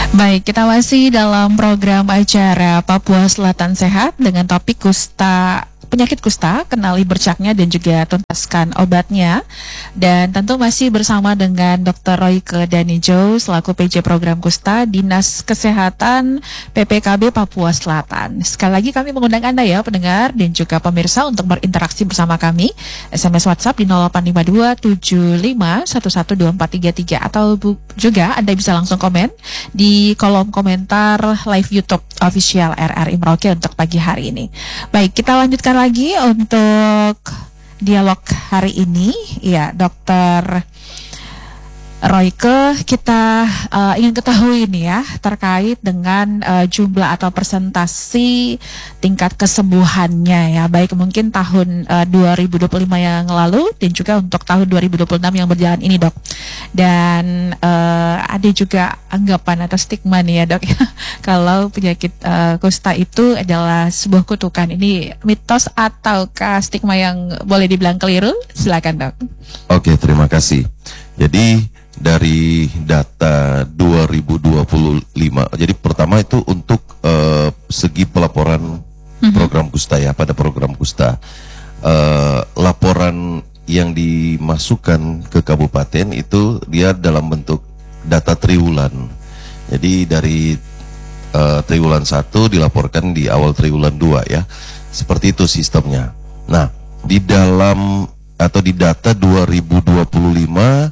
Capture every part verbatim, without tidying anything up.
Baik, kita masih dalam program acara Papua Selatan Sehat dengan topik kusta, penyakit kusta, kenali bercaknya dan juga tuntaskan obatnya. Dan tentu masih bersama dengan dokter Royke Danijo selaku P J Program Kusta Dinas Kesehatan P P K B Papua Selatan. Sekali lagi kami mengundang Anda ya pendengar dan juga pemirsa untuk berinteraksi bersama kami. S M S WhatsApp di nol delapan lima dua tujuh lima satu satu dua empat tiga tiga atau juga Anda bisa langsung komen di kolom komentar live YouTube official R R I Merauke untuk pagi hari ini. Baik, kita lanjutkan lagi untuk dialog hari ini, ya dokter Royke, kita uh, ingin ketahui nih ya terkait dengan uh, jumlah atau persentasi tingkat kesembuhannya ya, baik mungkin tahun uh, dua ribu dua puluh lima yang lalu dan juga untuk tahun dua ribu dua puluh enam yang berjalan ini dok. Dan uh, ada juga anggapan atau stigma nih ya dok ya, kalau penyakit uh, kusta itu adalah sebuah kutukan. Ini mitos ataukah stigma yang boleh dibilang keliru? Silakan dok. Oke, terima kasih. Jadi dari data dua ribu dua puluh lima, jadi pertama itu untuk uh, segi pelaporan mm-hmm. program kusta ya, pada program kusta uh, laporan yang dimasukkan ke kabupaten itu dia dalam bentuk data triwulan. Jadi dari uh, triwulan satu dilaporkan di awal triwulan dua ya, seperti itu sistemnya. Nah, di dalam atau di data dua ribu dua puluh lima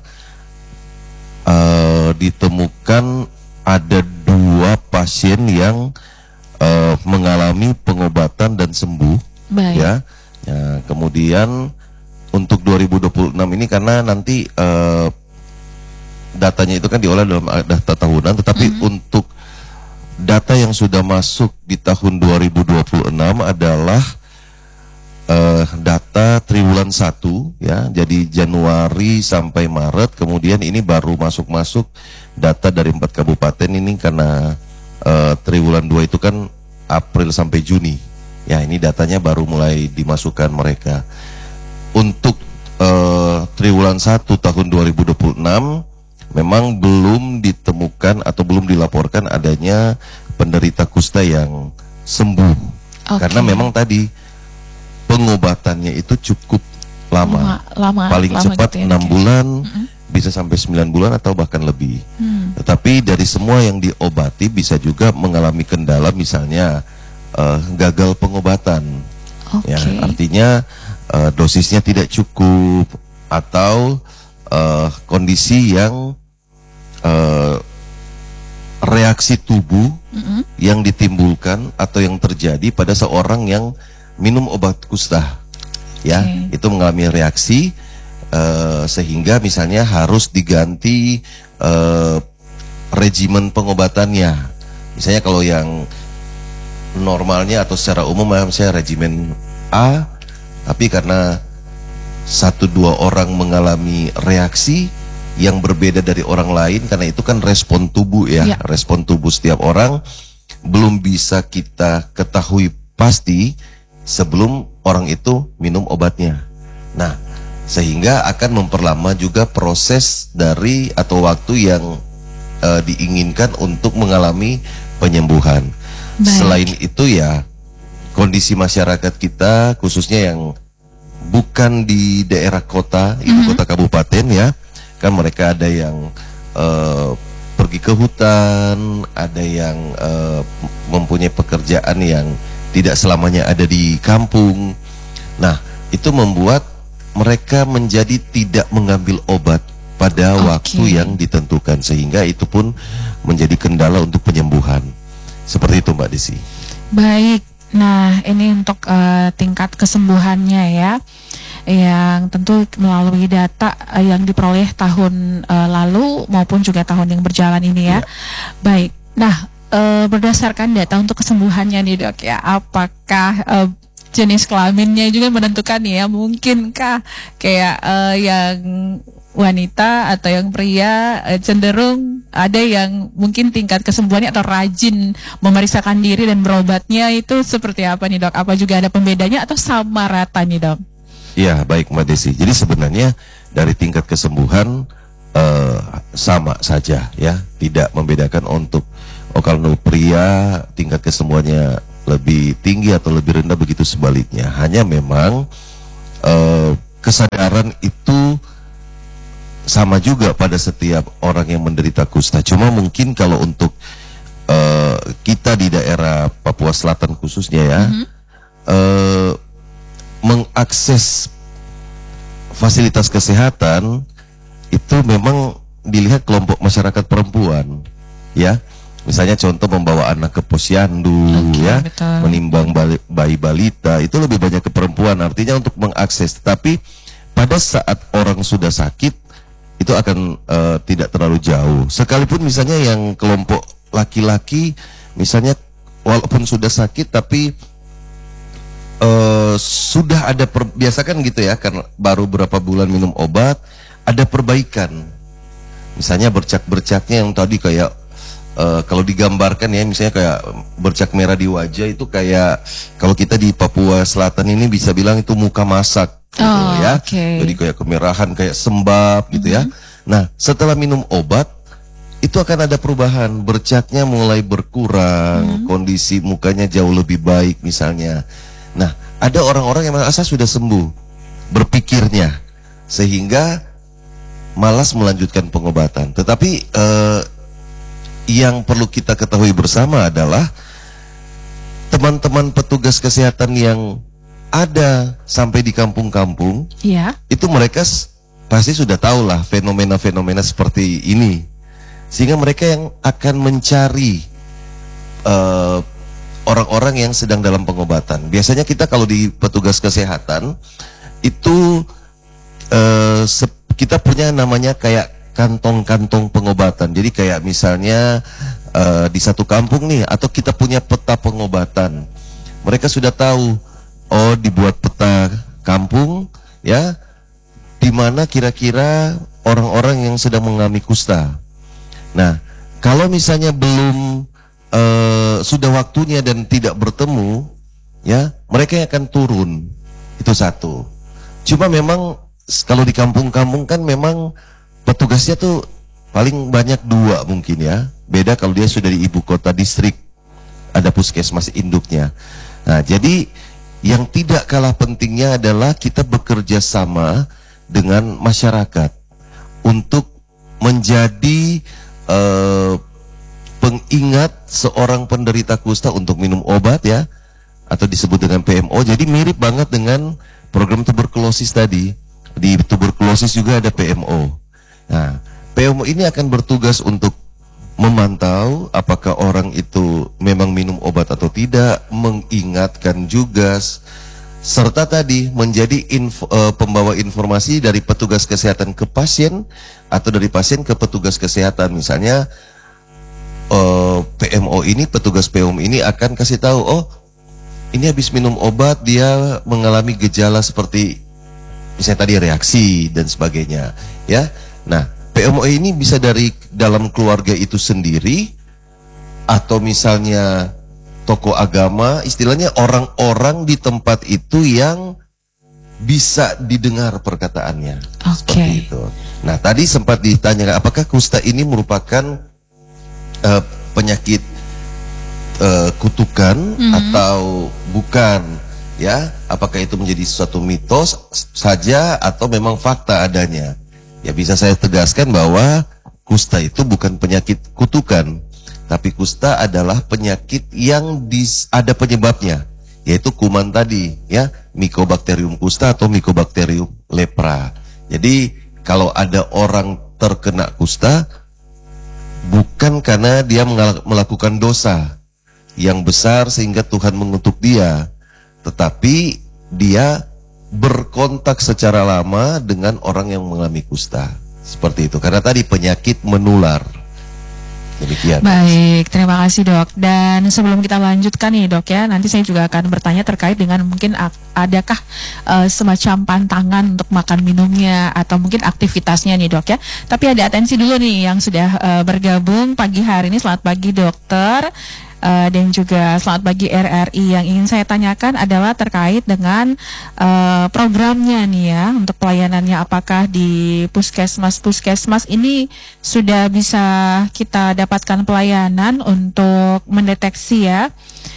Uh, ditemukan ada dua pasien yang uh, mengalami pengobatan dan sembuh. Baik. Ya. Ya, kemudian untuk dua ribu dua puluh enam ini karena nanti uh, datanya itu kan diolah dalam data tahunan, tetapi mm-hmm. untuk data yang sudah masuk di tahun dua ribu dua puluh enam adalah Uh, data triwulan satu ya, jadi Januari sampai Maret, kemudian ini baru masuk-masuk data dari empat kabupaten ini karena uh, triwulan dua itu kan April sampai Juni ya, ini datanya baru mulai dimasukkan mereka. Untuk uh, triwulan satu tahun dua ribu dua puluh enam memang belum ditemukan atau belum dilaporkan adanya penderita kusta yang sembuh. Okay. Karena memang tadi pengobatannya itu cukup lama, lama, lama paling lama cepat gitu ya, enam bulan, mm-hmm. bisa sampai sembilan bulan atau bahkan lebih. Mm. Tetapi dari semua yang diobati bisa juga mengalami kendala, misalnya uh, gagal pengobatan, okay. ya, artinya uh, dosisnya tidak cukup atau uh, kondisi yang uh, reaksi tubuh mm-hmm. yang ditimbulkan atau yang terjadi pada seorang yang minum obat kusta, ya, okay. itu mengalami reaksi uh, sehingga misalnya harus diganti uh, regimen pengobatannya. Misalnya kalau yang normalnya atau secara umum misalnya regimen A, tapi karena satu dua orang mengalami reaksi yang berbeda dari orang lain, karena itu kan respon tubuh ya, yeah. respon tubuh setiap orang belum bisa kita ketahui pasti sebelum orang itu minum obatnya. Nah, sehingga akan memperlama juga proses dari atau waktu yang uh, diinginkan untuk mengalami penyembuhan. Baik. Selain itu ya, kondisi masyarakat kita khususnya yang bukan di daerah kota, ibu mm-hmm. kota kabupaten ya, kan mereka ada yang uh, pergi ke hutan, ada yang uh, mempunyai pekerjaan yang tidak selamanya ada di kampung. Nah, itu membuat mereka menjadi tidak mengambil obat pada okay. waktu yang ditentukan, sehingga itu pun menjadi kendala untuk penyembuhan. Seperti itu Mbak Desi. Baik, nah ini untuk uh, tingkat kesembuhannya ya, yang tentu melalui data uh, yang diperoleh tahun uh, lalu maupun juga tahun yang berjalan ini ya. ya. Baik, nah Uh, berdasarkan data untuk kesembuhannya nih dok ya, apakah uh, jenis kelaminnya juga menentukan nih ya, mungkinkah kayak uh, yang wanita atau yang pria uh, cenderung ada yang mungkin tingkat kesembuhannya atau rajin memeriksakan diri dan berobatnya itu seperti apa nih dok? Apa juga ada pembedanya atau sama rata nih dok? Iya baik Mbak Desi, jadi sebenarnya dari tingkat kesembuhan uh, sama saja ya, tidak membedakan untuk Oh kalau pria tingkat kesembuhannya lebih tinggi atau lebih rendah, begitu sebaliknya. Hanya memang uh, kesadaran itu sama juga pada setiap orang yang menderita kusta. Cuma mungkin kalau untuk uh, kita di daerah Papua Selatan khususnya ya, mm-hmm. uh, mengakses fasilitas kesehatan itu memang dilihat kelompok masyarakat perempuan, ya. Misalnya contoh membawa anak ke posyandu, okay, ya, betul. Menimbang bayi balita, itu lebih banyak ke perempuan. Artinya untuk mengakses. Tapi pada saat orang sudah sakit, itu akan uh, tidak terlalu jauh. Sekalipun misalnya yang kelompok laki-laki, misalnya walaupun sudah sakit, tapi uh, sudah ada per, biasakan gitu ya, karena baru berapa bulan minum obat, ada perbaikan. Misalnya bercak-bercaknya yang tadi kayak Uh, kalau digambarkan ya, misalnya kayak bercak merah di wajah itu kayak kalau kita di Papua Selatan ini bisa bilang itu muka masak gitu, oh, ya, okay. Jadi kayak kemerahan, kayak sembab gitu, mm-hmm. ya. Nah setelah minum obat itu akan ada perubahan, bercaknya mulai berkurang, mm-hmm. kondisi mukanya jauh lebih baik misalnya. Nah ada orang-orang yang merasa sudah sembuh berpikirnya sehingga malas melanjutkan pengobatan, tetapi uh, yang perlu kita ketahui bersama adalah teman-teman petugas kesehatan yang ada sampai di kampung-kampung, ya. Itu mereka pasti sudah tahu lah fenomena-fenomena seperti ini, sehingga mereka yang akan mencari uh, orang-orang yang sedang dalam pengobatan. Biasanya kita kalau di petugas kesehatan itu uh, kita punya namanya kayak kantong-kantong pengobatan. Jadi kayak misalnya uh, di satu kampung nih, atau kita punya peta pengobatan. Mereka sudah tahu, oh dibuat peta kampung, ya, di mana kira-kira orang-orang yang sedang mengalami kusta. Nah, kalau misalnya belum uh, sudah waktunya dan tidak bertemu, ya, mereka akan turun. Itu satu. Cuma memang kalau di kampung-kampung kan memang petugasnya tuh paling banyak dua mungkin ya. Beda kalau dia sudah di ibu kota distrik, ada puskesmas induknya. Nah jadi yang tidak kalah pentingnya adalah kita bekerja sama dengan masyarakat untuk menjadi uh, pengingat seorang penderita kusta untuk minum obat ya, atau disebut dengan P M O. Jadi mirip banget dengan program tuberkulosis tadi. Di tuberkulosis juga ada P M O. Nah, P M O ini akan bertugas untuk memantau apakah orang itu memang minum obat atau tidak, mengingatkan juga, serta tadi menjadi info, uh, pembawa informasi dari petugas kesehatan ke pasien atau dari pasien ke petugas kesehatan. Misalnya uh, P M O ini, petugas P M O ini akan kasih tahu, oh ini habis minum obat dia mengalami gejala seperti misalnya tadi reaksi dan sebagainya, ya. Nah, P M O ini bisa dari dalam keluarga itu sendiri, atau misalnya tokoh agama, istilahnya orang-orang di tempat itu yang bisa didengar perkataannya. Okay. Seperti itu. Nah, tadi sempat ditanya apakah kusta ini merupakan uh, penyakit uh, kutukan mm-hmm. atau bukan, ya? Apakah itu menjadi suatu mitos saja atau memang fakta adanya? Ya bisa saya tegaskan bahwa kusta itu bukan penyakit kutukan, tapi kusta adalah penyakit yang dis, ada penyebabnya, yaitu kuman tadi, ya, Mycobacterium kusta atau Mycobacterium lepra. Jadi kalau ada orang terkena kusta, bukan karena dia melakukan dosa yang besar sehingga Tuhan mengutuk dia, tetapi dia berkontak secara lama dengan orang yang mengalami kusta. Seperti itu, karena tadi penyakit menular. Demikian. Baik, terima kasih dok. Dan sebelum kita lanjutkan nih dok ya, nanti saya juga akan bertanya terkait dengan mungkin adakah uh, semacam pantangan untuk makan minumnya atau mungkin aktivitasnya nih dok ya. Tapi ada atensi dulu nih yang sudah uh, bergabung pagi hari ini. Selamat pagi dokter. uh, dan juga selamat pagi R R I. Yang ingin saya tanyakan adalah terkait dengan uh, programnya nih ya, untuk pelayanannya, apakah di puskesmas-puskesmas ini sudah bisa kita dapatkan pelayanan untuk mendeteksi ya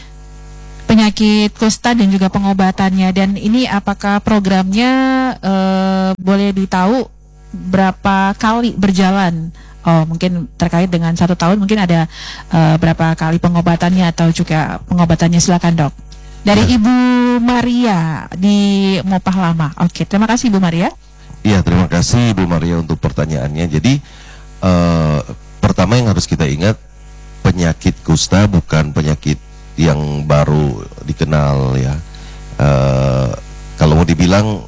penyakit kusta dan juga pengobatannya, dan ini apakah programnya uh, boleh ditahu berapa kali berjalan? Oh, mungkin terkait dengan satu tahun mungkin ada uh, berapa kali pengobatannya atau juga pengobatannya, silakan dok. Dari ya. Ibu Maria di Mopah Lama. Oke, terima kasih Ibu Maria. Iya, terima kasih Ibu Maria untuk pertanyaannya. Jadi uh, pertama yang harus kita ingat, penyakit kusta bukan penyakit yang baru dikenal ya. Uh, kalau mau dibilang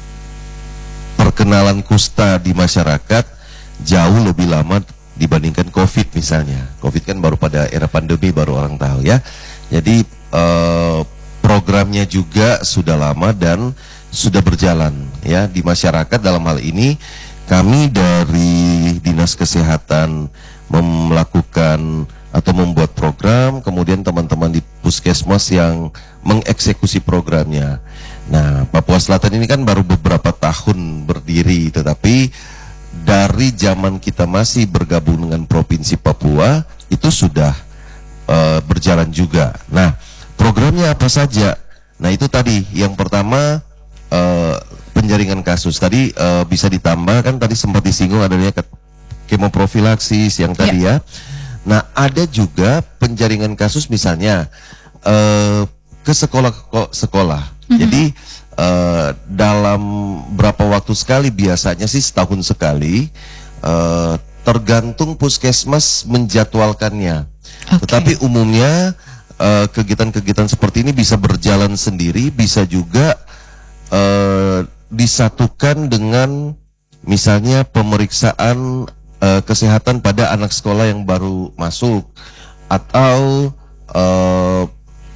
perkenalan kusta di masyarakat jauh lebih lama dibandingkan COVID misalnya. COVID kan baru pada era pandemi baru orang tahu ya. Jadi uh, programnya juga sudah lama dan sudah berjalan ya di masyarakat. Dalam hal ini kami dari Dinas Kesehatan melakukan atau membuat program, kemudian teman-teman di puskesmas yang mengeksekusi programnya. Nah, Papua Selatan ini kan baru beberapa tahun berdiri, tetapi dari zaman kita masih bergabung dengan Provinsi Papua itu sudah uh, berjalan juga. Nah, programnya apa saja? Nah, itu tadi yang pertama uh, penjaringan kasus. Tadi uh, bisa ditambah kan, tadi sempat disinggung adanya kemoprofilaksis yang tadi ya. ya. Nah, ada juga penjaringan kasus misalnya uh, ke sekolah-sekolah. Mm-hmm. Jadi uh, dalam berapa waktu sekali, biasanya sih setahun sekali, uh, tergantung puskesmas menjadwalkannya. Okay. Tetapi umumnya uh, kegiatan-kegiatan seperti ini bisa berjalan sendiri, bisa juga uh, disatukan dengan misalnya pemeriksaan Uh, kesehatan pada anak sekolah yang baru masuk, atau uh,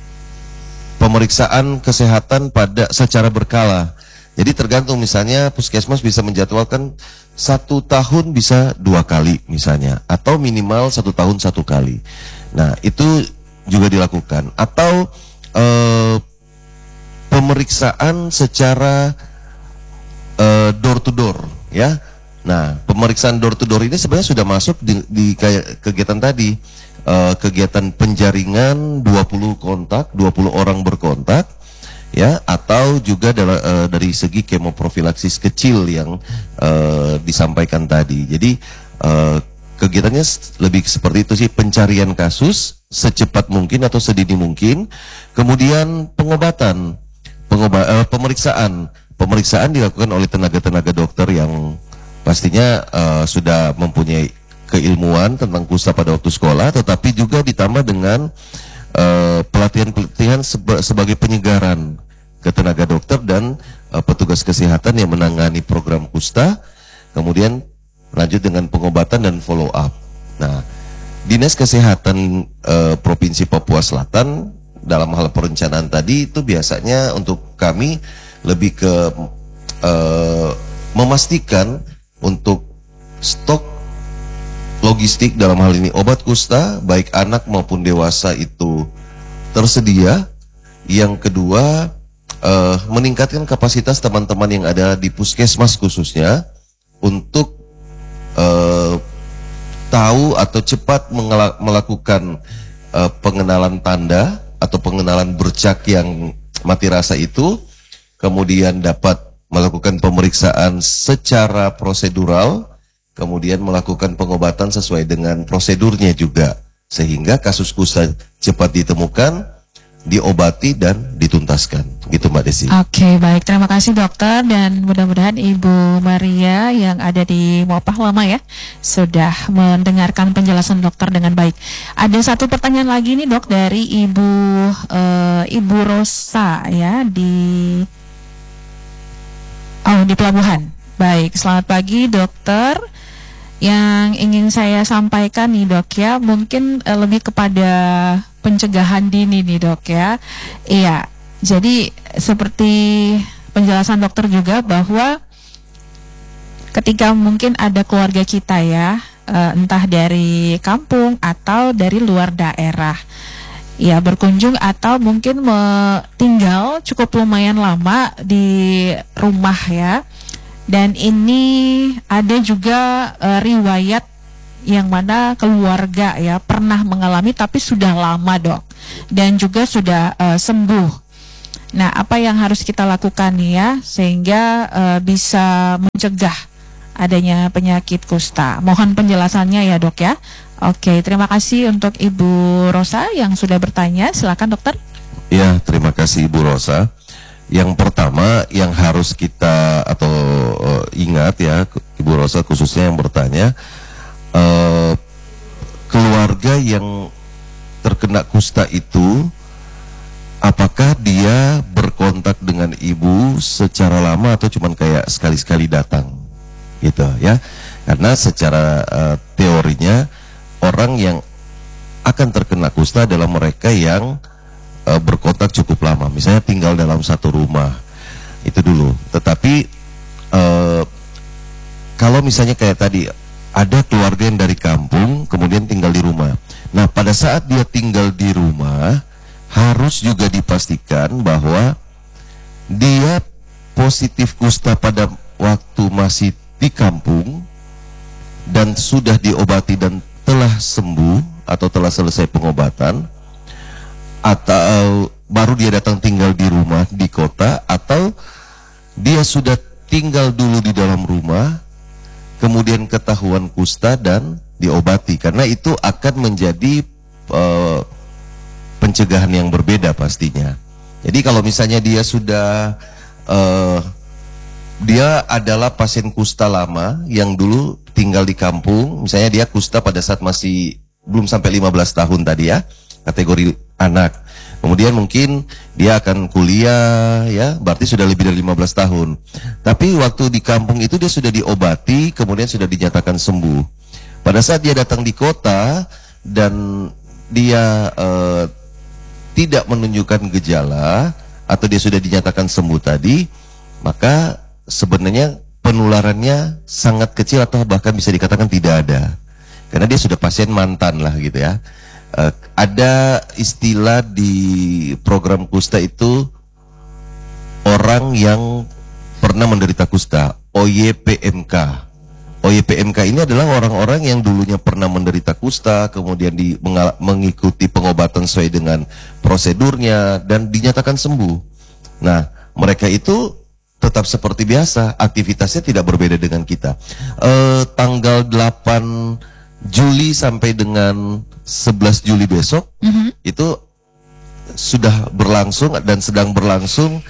pemeriksaan kesehatan pada secara berkala. Jadi tergantung, misalnya puskesmas bisa menjadwalkan satu tahun bisa dua kali misalnya, atau minimal satu tahun satu kali. Nah, itu juga dilakukan. Atau uh, pemeriksaan secara uh, door to door ya. Nah, pemeriksaan door to door ini sebenarnya sudah masuk di, di kayak kegiatan tadi, uh, kegiatan penjaringan dua puluh kontak, dua puluh orang berkontak, ya, atau juga dari, uh, dari segi kemoprofilaksis kecil yang uh, disampaikan tadi. Jadi uh, kegiatannya lebih seperti itu sih, pencarian kasus secepat mungkin atau sedini mungkin, kemudian pengobatan, pengoba uh, pemeriksaan, pemeriksaan dilakukan oleh tenaga-tenaga dokter yang pastinya uh, sudah mempunyai keilmuan tentang kusta pada waktu sekolah, tetapi juga ditambah dengan pelatihan-pelatihan uh, seba sebagai penyegaran ke tenaga dokter dan uh, petugas kesehatan yang menangani program kusta, kemudian lanjut dengan pengobatan dan follow up. Nah, Dinas Kesehatan uh, Provinsi Papua Selatan dalam hal perencanaan tadi itu biasanya untuk kami lebih ke uh, memastikan untuk stok logistik dalam hal ini obat kusta baik anak maupun dewasa itu tersedia. Yang kedua, uh, meningkatkan kapasitas teman-teman yang ada di puskesmas khususnya untuk uh, tahu atau cepat melakukan uh, pengenalan tanda atau pengenalan bercak yang mati rasa itu, kemudian dapat melakukan pemeriksaan secara prosedural, kemudian melakukan pengobatan sesuai dengan prosedurnya juga, sehingga kasus kusta cepat ditemukan, diobati dan dituntaskan. Gitu Mbak Desi. Oke, baik, terima kasih dokter, dan mudah-mudahan Ibu Maria yang ada di Mopah Lama ya sudah mendengarkan penjelasan dokter dengan baik. Ada satu pertanyaan lagi nih dok dari Ibu uh, Ibu Rosa ya di Oh, di Pelabuhan. Baik, selamat pagi dokter. Yang ingin saya sampaikan nih dok ya, mungkin uh, lebih kepada pencegahan dini nih dok ya. Iya, jadi seperti penjelasan dokter juga bahwa ketika mungkin ada keluarga kita ya, uh, entah dari kampung atau dari luar daerah, ya berkunjung atau mungkin tinggal cukup lumayan lama di rumah ya. Dan ini ada juga uh, riwayat yang mana keluarga ya pernah mengalami tapi sudah lama dok, dan juga sudah uh, sembuh. Nah, apa yang harus kita lakukan nih ya sehingga uh, bisa mencegah adanya penyakit kusta? Mohon penjelasannya ya dok ya. Oke, terima kasih untuk Ibu Rosa yang sudah bertanya. Silakan dokter. Ya, terima kasih Ibu Rosa. Yang pertama yang harus kita atau uh, ingat ya Ibu Rosa khususnya yang bertanya, uh, keluarga yang terkena kusta itu apakah dia berkontak dengan ibu secara lama atau cuman kayak sekali-sekali datang gitu ya. Karena secara uh, teorinya orang yang akan terkena kusta adalah mereka yang uh, berkontak cukup lama, misalnya tinggal dalam satu rumah. Itu dulu. Tetapi uh, kalau misalnya kayak tadi ada keluarga yang dari kampung kemudian tinggal di rumah. Nah, pada saat dia tinggal di rumah harus juga dipastikan bahwa dia positif kusta pada waktu masih di kampung dan sudah diobati dan telah sembuh atau telah selesai pengobatan, atau baru dia datang tinggal di rumah di kota, atau dia sudah tinggal dulu di dalam rumah kemudian ketahuan kusta dan diobati, karena itu akan menjadi uh, pencegahan yang berbeda pastinya. Jadi kalau misalnya dia sudah uh, dia adalah pasien kusta lama yang dulu tinggal di kampung, misalnya dia kusta pada saat masih belum sampai lima belas tahun tadi ya, kategori anak. Kemudian mungkin dia akan kuliah ya, berarti sudah lebih dari lima belas tahun. Tapi waktu di kampung itu dia sudah diobati, kemudian sudah dinyatakan sembuh. Pada saat dia datang di kota dan dia uh, tidak menunjukkan gejala atau dia sudah dinyatakan sembuh tadi, maka sebenarnya penularannya sangat kecil atau bahkan bisa dikatakan tidak ada, karena dia sudah pasien mantan lah gitu ya. Uh, ada istilah di program kusta itu orang yang pernah menderita kusta, O Y P M K. O Y P M K ini adalah orang-orang yang dulunya pernah menderita kusta, kemudian di, mengikuti pengobatan sesuai dengan prosedurnya dan dinyatakan sembuh. Nah, mereka itu tetap seperti biasa, aktivitasnya tidak berbeda dengan kita. E, tanggal delapan Juli sampai dengan sebelas Juli besok, mm-hmm. itu sudah berlangsung dan sedang berlangsung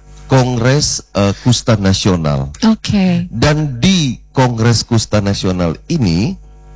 Kongres uh, Kusta Nasional. Oke. Okay. Dan di Kongres Kusta Nasional ini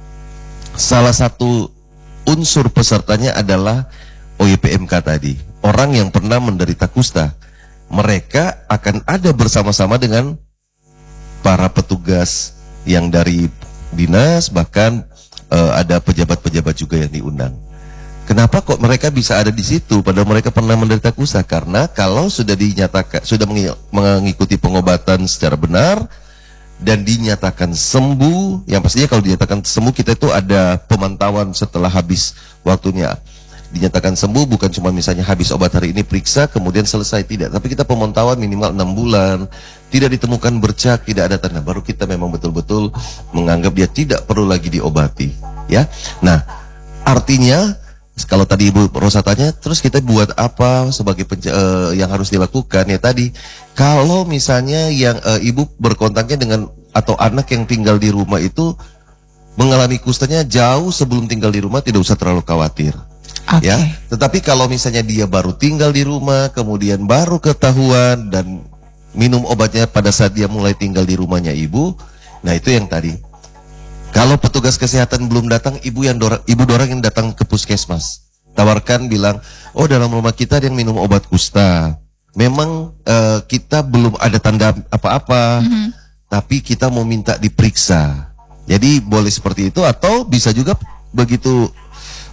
salah satu unsur pesertanya adalah O Y P M K tadi, orang yang pernah menderita kusta. Mereka akan ada bersama-sama dengan para petugas yang dari dinas, bahkan uh, ada pejabat-pejabat juga yang diundang. Kenapa kok mereka bisa ada di situ padahal mereka pernah menderita kusta? Karena kalau sudah dinyatakan, sudah mengikuti pengobatan secara benar dan dinyatakan sembuh, yang pastinya kalau dinyatakan sembuh kita itu ada pemantauan setelah habis waktunya. Dinyatakan sembuh bukan cuma misalnya habis obat hari ini periksa kemudian selesai, tidak. Tapi kita pemantauan minimal enam bulan, tidak ditemukan bercak, tidak ada tanda, baru kita memang betul-betul menganggap dia tidak perlu lagi diobati, ya. Nah, artinya kalau tadi Ibu Rosa tanya, terus kita buat apa sebagai uh, yang harus dilakukan? Ya tadi, kalau misalnya yang uh, Ibu berkontaknya dengan atau anak yang tinggal di rumah itu mengalami kustanya jauh sebelum tinggal di rumah, tidak usah terlalu khawatir. Okay. Ya, tetapi kalau misalnya dia baru tinggal di rumah, kemudian baru ketahuan dan minum obatnya pada saat dia mulai tinggal di rumahnya Ibu, nah itu yang tadi. Kalau petugas kesehatan belum datang, ibu yang dorang, ibu dorang yang datang ke puskesmas. Tawarkan, bilang, oh dalam rumah kita ada yang minum obat kusta. Memang uh, kita belum ada tanda apa-apa, mm-hmm. tapi kita mau minta diperiksa. Jadi boleh seperti itu, atau bisa juga begitu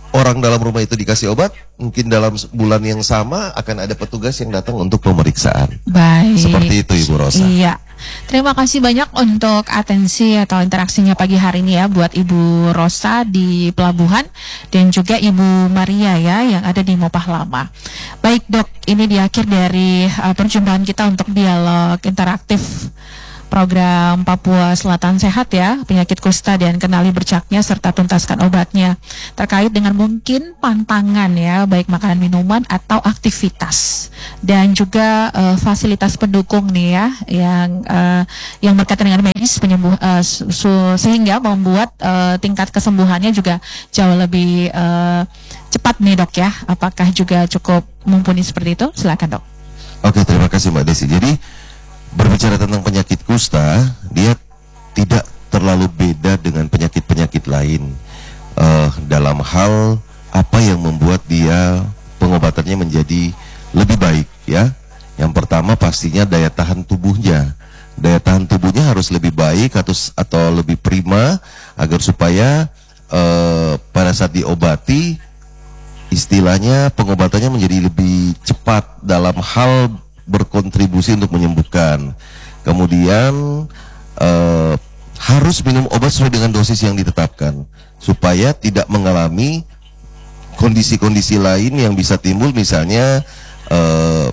orang dalam rumah itu dikasih obat, mungkin dalam bulan yang sama akan ada petugas yang datang untuk pemeriksaan. Baik. Seperti itu Ibu Rosa. Iya. Terima kasih banyak untuk atensi atau interaksinya pagi hari ini ya buat Ibu Rosa di Pelabuhan dan juga Ibu Maria ya yang ada di Mopah Lama. Baik Dok, ini di akhir dari uh, perjumpaan kita untuk dialog interaktif program Papua Selatan Sehat ya, penyakit kusta dan kenali bercaknya serta tuntaskan obatnya, terkait dengan mungkin pantangan ya, baik makanan minuman atau aktivitas dan juga uh, fasilitas pendukung nih ya yang uh, yang berkaitan dengan medis penyembuh uh, su- sehingga membuat uh, tingkat kesembuhannya juga jauh lebih uh, cepat nih Dok ya. Apakah juga cukup mumpuni seperti itu? Silakan Dok. Oke, terima kasih Mbak Desi. Jadi berbicara tentang penyakit kusta, dia tidak terlalu beda dengan penyakit-penyakit lain uh, dalam hal apa yang membuat dia pengobatannya menjadi lebih baik ya. Yang pertama pastinya daya tahan tubuhnya. Daya tahan tubuhnya harus lebih baik atau atau lebih prima agar supaya uh, pada saat diobati istilahnya pengobatannya menjadi lebih cepat dalam hal berkontribusi untuk menyembuhkan. Kemudian eh, harus minum obat sesuai dengan dosis yang ditetapkan supaya tidak mengalami kondisi-kondisi lain yang bisa timbul, misalnya eh,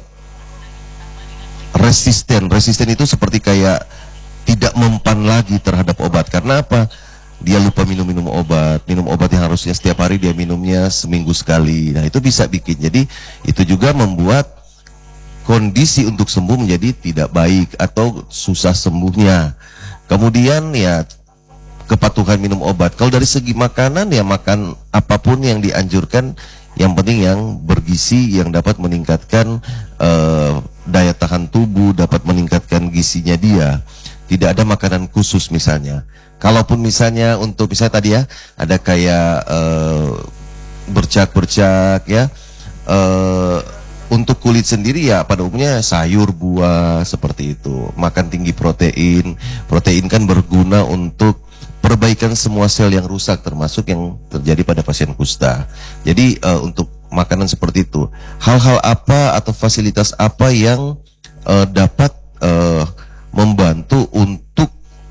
resisten. Resisten itu seperti kayak tidak mempan lagi terhadap obat. Karena apa? Dia lupa minum-minum obat. Minum obat yang harusnya setiap hari dia minumnya seminggu sekali. Nah itu bisa bikin. Jadi itu juga membuat kondisi untuk sembuh menjadi tidak baik atau susah sembuhnya. Kemudian ya kepatuhan minum obat. Kalau dari segi makanan ya makan apapun yang dianjurkan, yang penting yang bergizi, yang dapat meningkatkan uh, daya tahan tubuh, dapat meningkatkan gizinya dia. Tidak ada makanan khusus misalnya. Kalaupun misalnya untuk misalnya tadi ya ada kayak uh, bercak-bercak ya. Uh, Untuk kulit sendiri ya pada umumnya sayur, buah seperti itu. Makan tinggi protein. Protein kan berguna untuk perbaikan semua sel yang rusak, termasuk yang terjadi pada pasien kusta. Jadi uh, untuk makanan seperti itu, hal-hal apa atau fasilitas apa yang uh, dapat uh, membantu untuk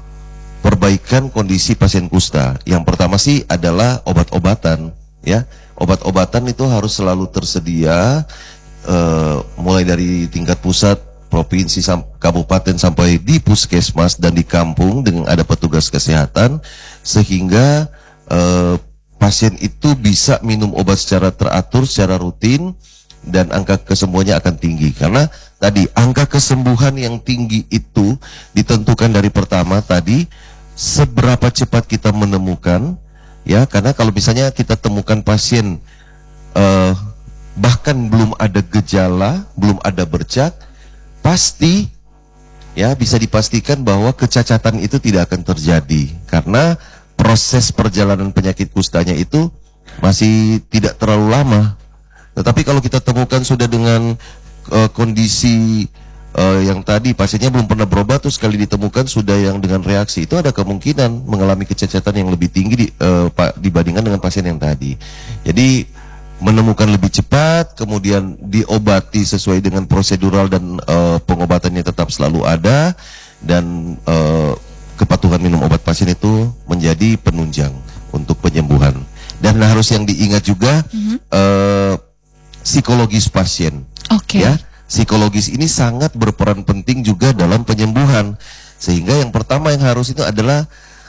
perbaikan kondisi pasien kusta? Yang pertama sih adalah obat-obatan ya. Obat-obatan itu harus selalu tersedia. Uh, mulai dari tingkat pusat, provinsi, sam- kabupaten sampai di puskesmas dan di kampung dengan ada petugas kesehatan sehingga uh, pasien itu bisa minum obat secara teratur, secara rutin dan angka kesembuhannya akan tinggi. Karena tadi angka kesembuhan yang tinggi itu ditentukan dari pertama tadi seberapa cepat kita menemukan ya, karena kalau misalnya kita temukan pasien uh, bahkan belum ada gejala, belum ada bercak, pasti ya bisa dipastikan bahwa kecacatan itu tidak akan terjadi karena proses perjalanan penyakit kustanya itu masih tidak terlalu lama. Tetapi kalau kita temukan sudah dengan uh, kondisi uh, yang tadi pasiennya belum pernah berobat, terus sekali ditemukan sudah yang dengan reaksi, itu ada kemungkinan mengalami kecacatan yang lebih tinggi di, uh, dibandingkan dengan pasien yang tadi. Jadi menemukan lebih cepat, kemudian diobati sesuai dengan prosedural dan uh, pengobatannya tetap selalu ada, dan uh, kepatuhan minum obat pasien itu menjadi penunjang untuk penyembuhan. Dan harus yang diingat juga mm-hmm. uh, psikologis pasien. Oke. Okay. Ya, psikologis ini sangat berperan penting juga dalam penyembuhan. Sehingga yang pertama yang harus itu adalah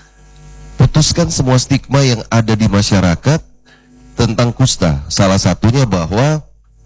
putuskan semua stigma yang ada di masyarakat tentang kusta. Salah satunya bahwa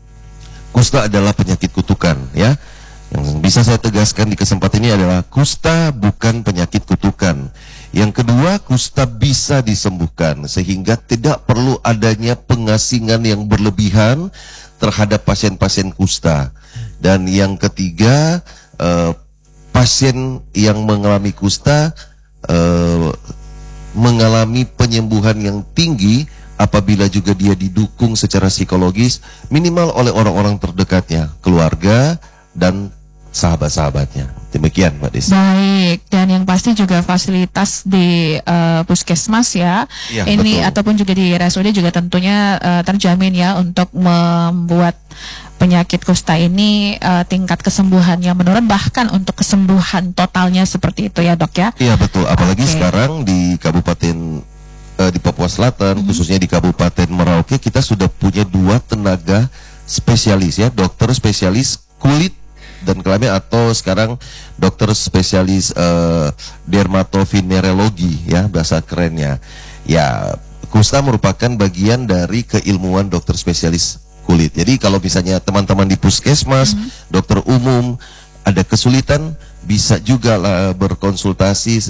kusta adalah penyakit kutukan ya. Yang bisa saya tegaskan di kesempatan ini adalah kusta bukan penyakit kutukan. Yang kedua, kusta bisa disembuhkan sehingga tidak perlu adanya pengasingan yang berlebihan terhadap pasien-pasien kusta. Dan yang ketiga, eh, pasien yang mengalami kusta eh, mengalami penyembuhan yang tinggi apabila juga dia didukung secara psikologis minimal oleh orang-orang terdekatnya, keluarga dan sahabat-sahabatnya. Demikian Mbak Desi. Baik, dan yang pasti juga fasilitas di uh, puskesmas ya, ya ini betul. Ataupun juga di R S U D juga tentunya uh, terjamin ya untuk membuat penyakit kusta ini uh, tingkat kesembuhannya menurun, bahkan untuk kesembuhan totalnya seperti itu ya dok ya. Iya betul, apalagi okay. sekarang di Kabupaten uh, di Papua Selatan, mm-hmm. khususnya di Kabupaten Merauke, kita sudah punya dua tenaga spesialis ya, dokter spesialis kulit dan kelamin, atau sekarang dokter spesialis uh, dermatovenerologi ya, bahasa kerennya. Ya, kusta merupakan bagian dari keilmuan dokter spesialis kulit. Jadi kalau misalnya teman-teman di puskesmas, mm-hmm. dokter umum ada kesulitan, bisa juga lah berkonsultasi